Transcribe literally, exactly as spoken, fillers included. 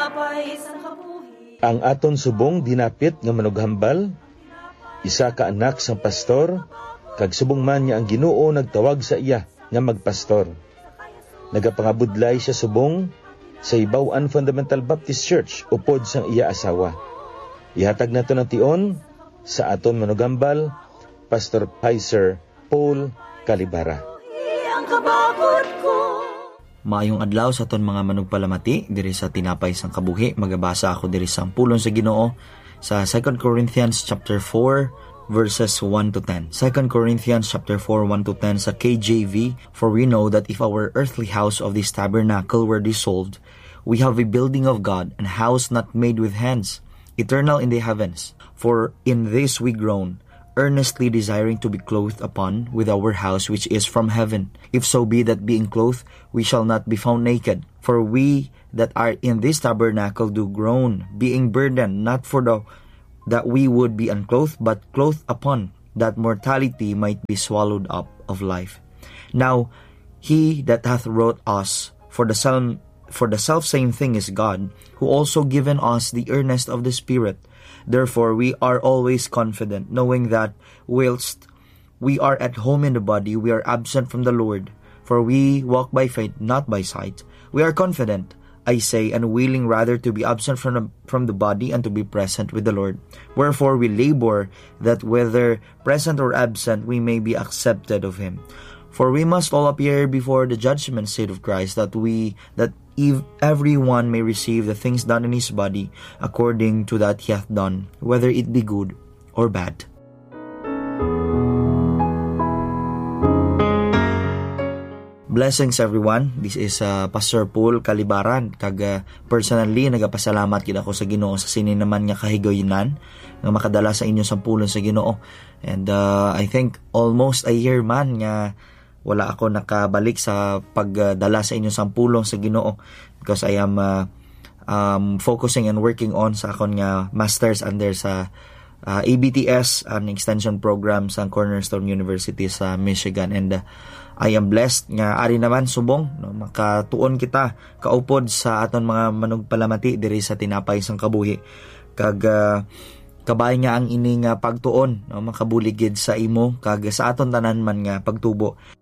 Ang aton subong dinapit nga manughambal, isa ka anak sang pastor, kag subong man niya ang Ginoo nagtawag sa iya nga magpastor. Nagapangabudlay siya subong sa Ibawan Fundamental Baptist Church upod sang iya asawa. Ihatag nato ng tion sa aton manughambal, Pastor Pizer Paul Calibara. Maayong adlaw sa aton mga manugpalamati diri sa tinapay sang kabuhi. Magabasa ako diri sa pulong sa Ginoo sa Second Corinthians chapter four verses one to ten. Second Corinthians chapter four one to ten sa K J V. For we know that if our earthly house of this tabernacle were dissolved, we have a building of God, an house not made with hands, eternal in the heavens. For in this we groan, earnestly desiring to be clothed upon with our house which is from heaven. If so be that being clothed, we shall not be found naked. For we that are in this tabernacle do groan, being burdened, not for the that we would be unclothed, but clothed upon, that mortality might be swallowed up of life. Now he that hath wrought us for the self for the selfsame thing is God, who also given us the earnest of the Spirit. Therefore, we are always confident, knowing that whilst we are at home in the body, we are absent from the Lord. For we walk by faith, not by sight. We are confident, I say, and willing rather to be absent from the, from the body and to be present with the Lord. Wherefore we labor, that whether present or absent, we may be accepted of Him. For we must all appear before the judgment seat of Christ, that we that if everyone may receive the things done in his body according to that he hath done, whether it be good or bad. Blessings everyone. This is uh, Pastor Paul Calibaran. Kag uh, personally nagapasalamat gid ako sa Ginoo sa sinin naman nga kahigayonan nga makadala sa inyo sampulon sa Ginoo. And uh, I think almost a year man nga wala ako nakabalik sa pagdala sa inyo sampulong sa Ginoo, because I am uh, um, focusing and working on sa akon nga masters under sa uh, A B T S, an extension program sa Cornerstone University sa Michigan. And uh, I am blessed nga ari naman subong no, makatuon kita kaupod sa aton mga manugpalamati diri sa tinapay sang kabuhi. Kag uh, kabay nga ang ini nga pagtuon no, makabuligid sa imo kag sa aton tanan man nga pagtubo.